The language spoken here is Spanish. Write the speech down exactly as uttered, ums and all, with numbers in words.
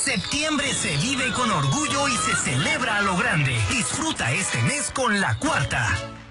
Septiembre se vive con orgullo y se celebra a lo grande. Disfruta este mes con La Cuarta.